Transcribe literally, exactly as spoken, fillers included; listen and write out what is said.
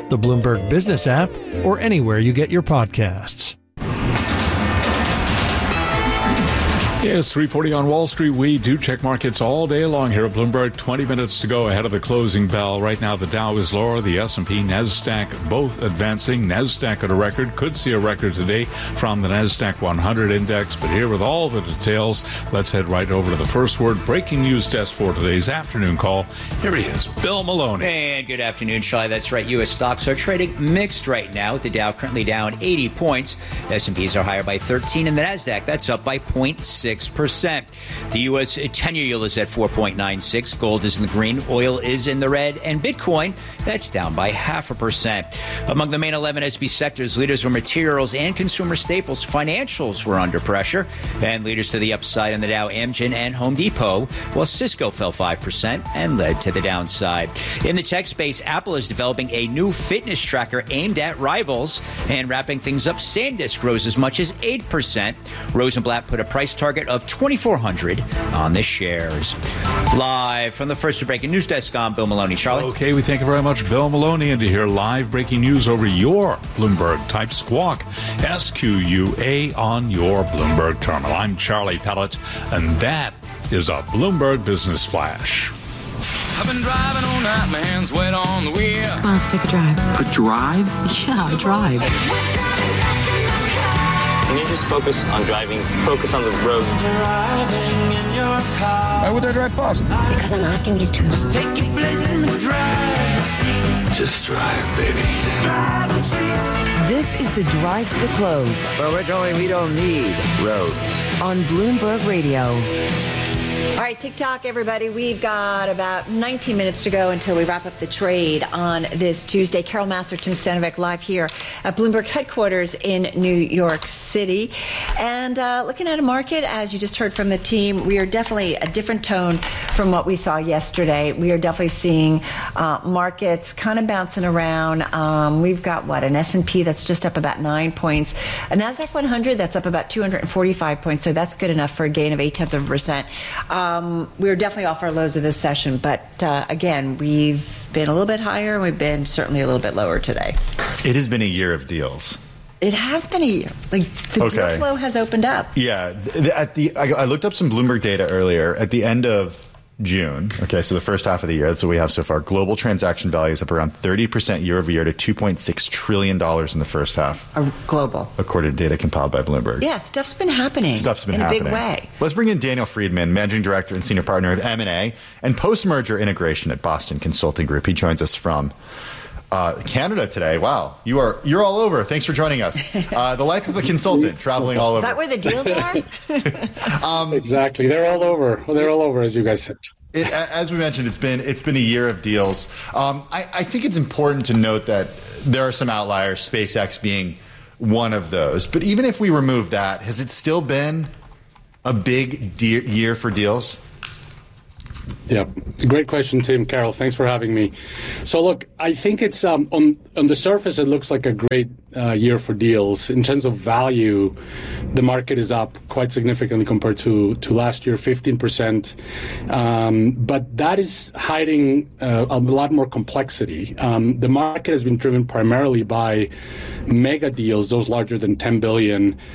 the Bloomberg Business app, or anywhere you get your podcasts. Yes, three forty on Wall Street. We do check markets all day long here at Bloomberg. twenty minutes to go ahead of the closing bell. Right now, the Dow is lower. The S and P, NASDAQ both advancing. NASDAQ at a record. Could see a record today from the NASDAQ one hundred index. But here with all the details, let's head right over to the First Word breaking news desk for today's afternoon call. Here he is, Bill Maloney. And good afternoon, Shai. That's right. U S stocks are trading mixed right now. The Dow currently down eighty points. S and Ps are higher by thirteen. And the NASDAQ, that's up by zero point six percent. The U S ten-year yield is at four point nine six. Gold is in the green. Oil is in the red. And Bitcoin, that's down by half a percent. Among the main eleven S and P sectors, leaders were materials and consumer staples. Financials were under pressure. And leaders to the upside in the Dow, Amgen and Home Depot, while Cisco fell five percent and led to the downside. In the tech space, Apple is developing a new fitness tracker aimed at rivals. And wrapping things up, SanDisk rose as much as eight percent. Rosenblatt put a price target of twenty-four hundred on the shares. Live from the First Breaking News Desk, I'm Bill Maloney. Charlie? Okay, we thank you very much, Bill Maloney. And to hear live breaking news over your Bloomberg, type squawk, S Q U A, on your Bloomberg terminal. I'm Charlie Pellet, and that is a Bloomberg Business Flash. I've been driving all night, my hands wet on the wheel. Come on, let's take a drive. A drive? Yeah, a drive. Can you just focus on driving? Focus on the road. Driving in your car. Why would I drive fast? Because I'm asking you to. Just take your place in the driver's seat. Just drive, baby. Driver's seat. This is the Drive to the Close. Where we're going, we don't need roads. On Bloomberg Radio. All right, TikTok, everybody. We've got about nineteen minutes to go until we wrap up the trade on this Tuesday. Carol Massar, Tim Stanovic, live here at Bloomberg headquarters in New York City. And uh, looking at a market, as you just heard from the team, we are definitely a different tone from what we saw yesterday. We are definitely seeing uh, markets kind of bouncing around. Um, we've got, what, an S and P that's just up about nine points. A NASDAQ one hundred that's up about two hundred forty-five points, so that's good enough for a gain of eight-tenths of a percent. Um, we're definitely off our lows of this session, but uh, again, we've been a little bit higher and we've been certainly a little bit lower today. It has been a year of deals. It has been a year. Like the okay. deal flow has opened up. Yeah. At the I, I looked up some Bloomberg data earlier. At the end of June, okay, so the first half of the year, that's what we have so far. Global transaction value is up around thirty percent year over year to two point six trillion dollars in the first half. A global. According to data compiled by Bloomberg. Yeah, stuff's been happening. Stuff's been in happening. In a big way. Let's bring in Daniel Friedman, Managing Director and Senior Partner of M and A and Post-Merger Integration at Boston Consulting Group. He joins us from Uh, Canada today. Wow, you are you're all over. Thanks for joining us. Uh, the life of a consultant, traveling all over. Is that where the deals are? um, exactly, they're all over. They're all over, as you guys said. It, as we mentioned, it's been it's been a year of deals. Um, I, I think it's important to note that there are some outliers, SpaceX being one of those. But even if we remove that, has it still been a big de- year for deals? Yeah, great question, Tim. Carol, thanks for having me. So, look, I think it's um, on on the surface, it looks like a great uh, year for deals. In terms of value, the market is up quite significantly compared to, to last year, fifteen percent. Um, but that is hiding uh, a lot more complexity. Um, the market has been driven primarily by mega deals, those larger than ten billion dollars.